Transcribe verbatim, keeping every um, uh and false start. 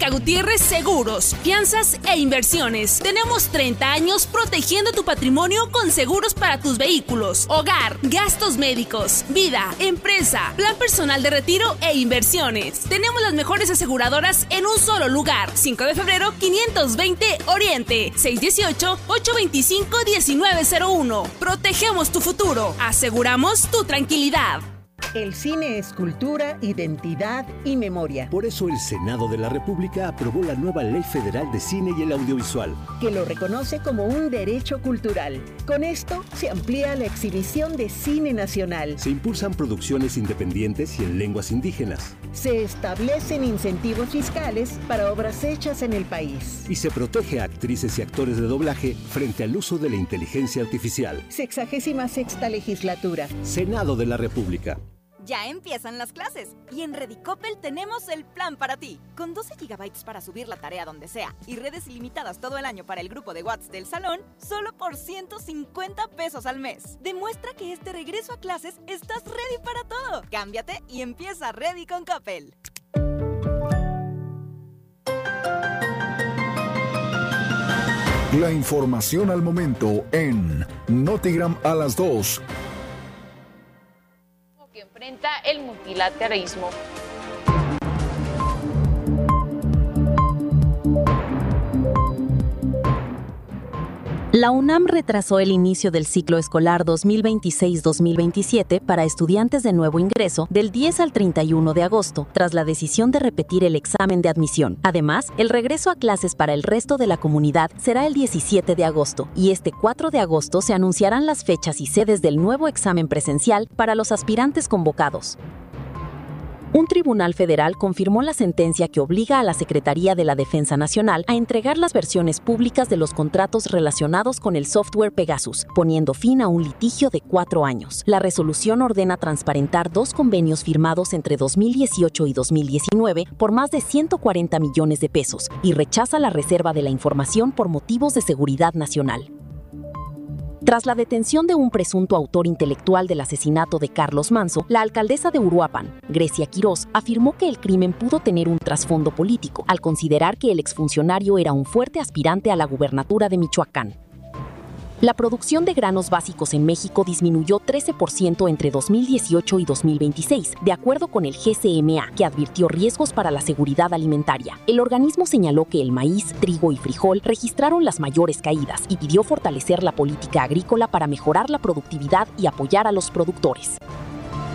García Gutiérrez Seguros, Fianzas e Inversiones. Tenemos treinta años protegiendo tu patrimonio con seguros para tus vehículos, hogar, gastos médicos, vida, empresa, plan personal de retiro e inversiones. Tenemos las mejores aseguradoras en un solo lugar. cinco de febrero, quinientos veinte Oriente, seis uno ocho, ocho dos cinco, uno nueve cero uno. Protegemos tu futuro. Aseguramos tu tranquilidad. El cine es cultura, identidad y memoria. Por eso el Senado de la República aprobó la nueva Ley Federal de Cine y el Audiovisual, que lo reconoce como un derecho cultural. Con esto se amplía la exhibición de cine nacional. Se impulsan producciones independientes y en lenguas indígenas. Se establecen incentivos fiscales para obras hechas en el país. Y se protege a actrices y actores de doblaje frente al uso de la inteligencia artificial. Sexagésima sexta legislatura. Senado de la República. Ya empiezan las clases y en Redicopel tenemos el plan para ti. Con doce gigabytes para subir la tarea donde sea y redes ilimitadas todo el año para el grupo de WhatsApp del salón, solo por ciento cincuenta pesos al mes. Demuestra que este regreso a clases estás ready para todo. Cámbiate y empieza Ready con Coppel. La información al momento en Notigram a las dos. Que enfrenta el multilateralismo. La UNAM retrasó el inicio del ciclo escolar dos mil veintiséis dos mil veintisiete para estudiantes de nuevo ingreso del diez al treinta y uno de agosto, tras la decisión de repetir el examen de admisión. Además, el regreso a clases para el resto de la comunidad será el diecisiete de agosto, y este cuatro de agosto se anunciarán las fechas y sedes del nuevo examen presencial para los aspirantes convocados. Un tribunal federal confirmó la sentencia que obliga a la Secretaría de la Defensa Nacional a entregar las versiones públicas de los contratos relacionados con el software Pegasus, poniendo fin a un litigio de cuatro años. La resolución ordena transparentar dos convenios firmados entre dos mil dieciocho y dos mil diecinueve por más de ciento cuarenta millones de pesos y rechaza la reserva de la información por motivos de seguridad nacional. Tras la detención de un presunto autor intelectual del asesinato de Carlos Manzo, la alcaldesa de Uruapan, Grecia Quirós, afirmó que el crimen pudo tener un trasfondo político, al considerar que el exfuncionario era un fuerte aspirante a la gubernatura de Michoacán. La producción de granos básicos en México disminuyó trece por ciento entre dos mil dieciocho y dos mil veintiséis, de acuerdo con el G C M A, que advirtió riesgos para la seguridad alimentaria. El organismo señaló que el maíz, trigo y frijol registraron las mayores caídas y pidió fortalecer la política agrícola para mejorar la productividad y apoyar a los productores.